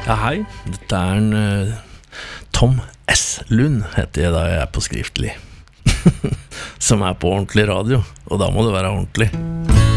Ja, hei, dette en Tom S. Lund heter jeg da jeg på skriftlig. Som på ordentlig radio, og da må det være ordentlig.